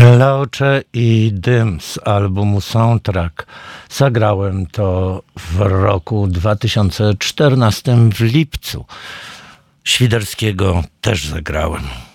Laucze i dym z albumu Soundtrack. Zagrałem to w roku 2014 w lipcu. Świderskiego też zagrałem.